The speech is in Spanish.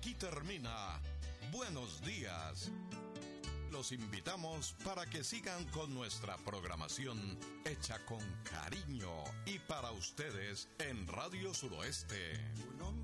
aquí termina Buenos Días. Los invitamos para que sigan con nuestra programación hecha con cariño y para ustedes en Radio Suroeste.